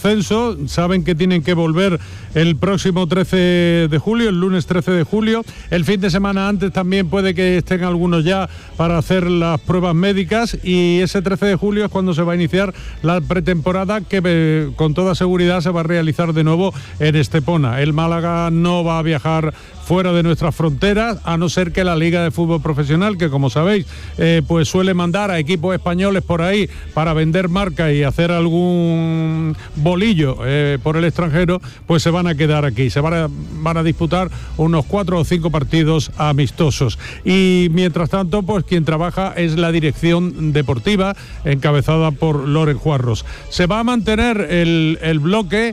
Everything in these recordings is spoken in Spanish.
ascenso, saben que tienen que volver el próximo 13 de julio, el lunes 13 de julio. El fin de semana antes también puede que estén algunos ya para hacer las pruebas médicas, y ese 13 de julio es cuando se va a iniciar la pretemporada, que con toda seguridad se va a realizar de nuevo en Estepona. El Málaga no va a viajar fuera de nuestras fronteras, a no ser que la Liga de Fútbol Profesional, que como sabéis, pues suele mandar a equipos españoles por ahí para vender marca y hacer algún bolillo por el extranjero, pues se van a quedar aquí. Van a disputar unos 4 o 5 partidos amistosos. Y mientras tanto, pues quien trabaja es la dirección deportiva, encabezada por Loren Juarros. Se va a mantener el bloque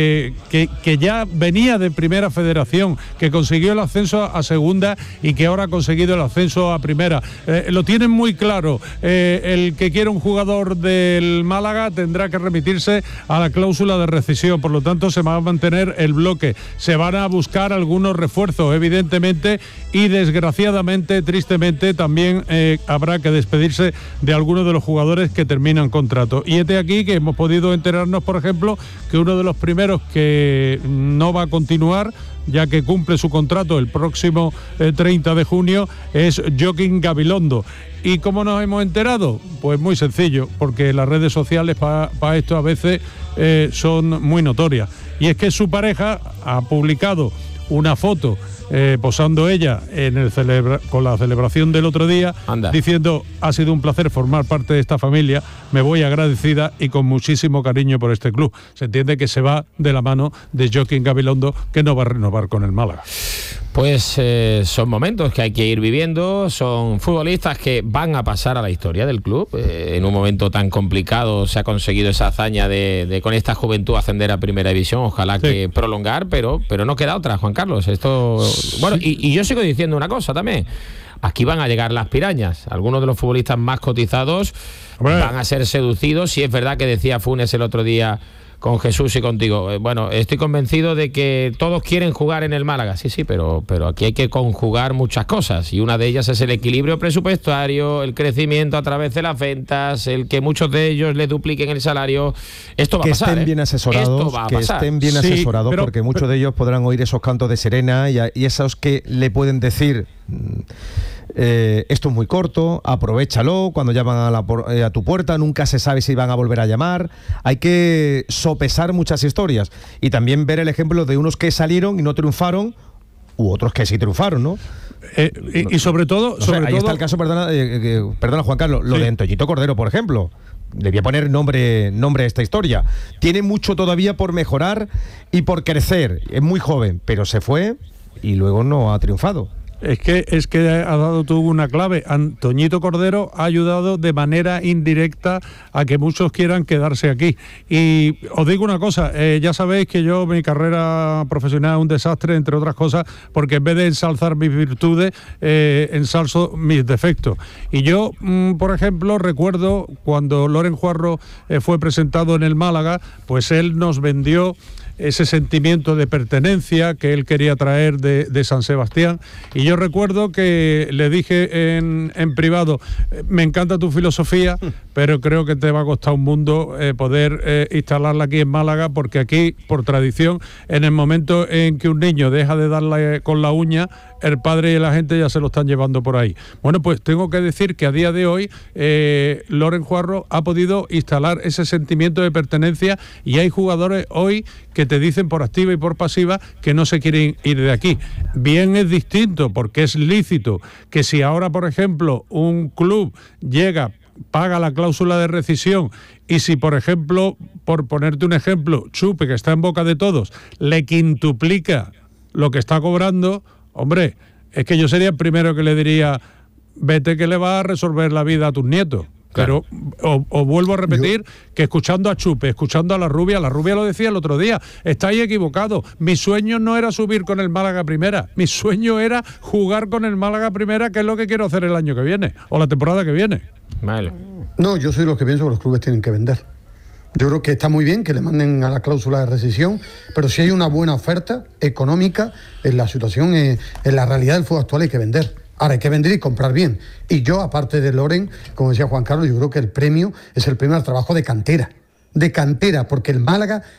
que ya venía de Primera Federación, que consiguió el ascenso a segunda y que ahora ha conseguido el ascenso a primera. Lo tienen muy claro. El que quiera un jugador del Málaga tendrá que remitirse a la cláusula de rescisión. Por lo tanto, se va a mantener el bloque. Se van a buscar algunos refuerzos, evidentemente, y desgraciadamente, tristemente, también habrá que despedirse de algunos de los jugadores que terminan contrato. Y este aquí que hemos podido enterarnos, por ejemplo, que uno de los primeros que no va a continuar, ya que cumple su contrato el próximo 30 de junio, es Joaquín Gabilondo. ¿Y cómo nos hemos enterado? Pues muy sencillo, porque las redes sociales para esto a veces son muy notorias. Y es que su pareja ha publicado una foto posando ella con la celebración del otro día. Anda. Diciendo: ha sido un placer formar parte de esta familia, me voy agradecida y con muchísimo cariño por este club. Se entiende que se va de la mano de Joaquín Gabilondo, que no va a renovar con el Málaga. Pues son momentos que hay que ir viviendo, son futbolistas que van a pasar a la historia del club. En un momento tan complicado se ha conseguido esa hazaña de con esta juventud ascender a Primera División, ojalá que prolongar, pero no queda otra, Juan Carlos. Esto, bueno, y yo sigo diciendo una cosa también. Aquí van a llegar las pirañas. Algunos de los futbolistas más cotizados van a ser seducidos. Si es verdad que decía Funes el otro día con Jesús y contigo, bueno, estoy convencido de que todos quieren jugar en el Málaga, sí, pero aquí hay que conjugar muchas cosas, y una de ellas es el equilibrio presupuestario, el crecimiento a través de las ventas, el que muchos de ellos le dupliquen el salario. Esto va a pasar. Que estén bien asesorados, asesorados, porque muchos de ellos podrán oír esos cantos de sirena y esos que le pueden decir: esto es muy corto, aprovéchalo, cuando llaman a tu puerta, nunca se sabe si van a volver a llamar. Hay que sopesar muchas historias y también ver el ejemplo de unos que salieron y no triunfaron, u otros que sí triunfaron, ¿no? Y sobre todo... ahí está el caso, perdona Juan Carlos, lo de Antoñito Cordero, por ejemplo. Debía poner nombre a esta historia. Tiene mucho todavía por mejorar y por crecer. Es muy joven, pero se fue y luego no ha triunfado. Es que has dado tú una clave. Antoñito Cordero ha ayudado de manera indirecta a que muchos quieran quedarse aquí. Y os digo una cosa, ya sabéis que mi carrera profesional es un desastre, entre otras cosas, porque en vez de ensalzar mis virtudes, ensalzo mis defectos. Y yo, por ejemplo, recuerdo cuando Loren Juarros fue presentado en el Málaga, pues él nos vendió ese sentimiento de pertenencia que él quería traer de San Sebastián. Y yo recuerdo que le dije en privado: me encanta tu filosofía, pero creo que te va a costar un mundo poder instalarla aquí en Málaga, porque aquí, por tradición, en el momento en que un niño deja de darle con la uña, el padre y la gente ya se lo están llevando por ahí. Bueno, pues tengo que decir que a día de hoy Loren Juarros ha podido instalar ese sentimiento de pertenencia, y hay jugadores hoy que te dicen por activa y por pasiva que no se quieren ir de aquí. Bien, es distinto, porque es lícito que si ahora, por ejemplo, un club llega, paga la cláusula de rescisión, y si, por ejemplo, por ponerte un ejemplo, Chupe, que está en boca de todos, le quintuplica lo que está cobrando, hombre, es que yo sería el primero que le diría: vete, que le va a resolver la vida a tus nietos. Claro. Pero os vuelvo a repetir que escuchando a Chupe, escuchando a la Rubia lo decía el otro día: estáis equivocados, mi sueño no era subir con el Málaga Primera, mi sueño era jugar con el Málaga Primera, que es lo que quiero hacer el año que viene, o la temporada que viene. Vale. No, yo soy los que pienso que los clubes tienen que vender. Yo creo que está muy bien que le manden a la cláusula de rescisión, pero si hay una buena oferta económica en la situación, en la realidad del fútbol actual, hay que vender. Ahora hay que vender y comprar bien. Y yo, aparte de Loren, como decía Juan Carlos, yo creo que el premio es el premio al trabajo de cantera, porque el Málaga